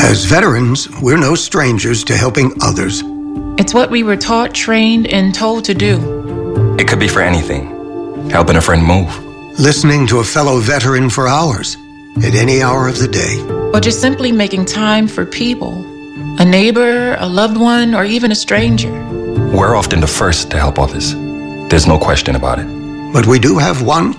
As veterans, we're no strangers to helping others. It's what we were taught, trained, and told to do. It could be for anything. Helping a friend move. Listening to a fellow veteran for hours, at any hour of the day. Or just simply making time for people. A neighbor, a loved one, or even a stranger. We're often the first to help others. There's no question about it. But we do have one